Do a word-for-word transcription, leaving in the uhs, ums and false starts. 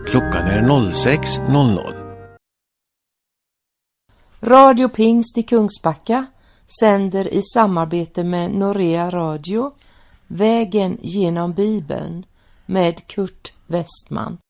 Klockan är sex noll noll. Radio Pingst i Kungsbacka sänder i samarbete med Norea Radio Vägen genom Bibeln med Kurt Westman.